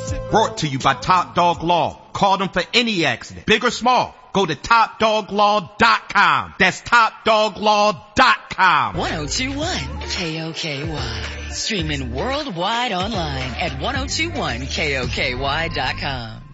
Brought to you by Top Dog Law. Call them for any accident, big or small. Go to TopDogLaw.com. That's TopDogLaw.com. 1021 KOKY. Streaming worldwide online at 1021KOKY.com.